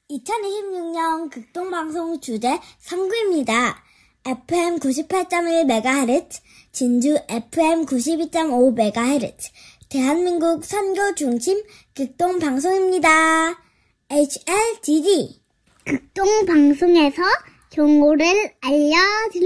2026년 극동방송 주제 3구입니다. FM 98.1MHz, 진주 FM 92.5MHz, 대한민국 선교 중심 극동방송입니다. HLDD 극동방송에서 경고를 알려드립니다.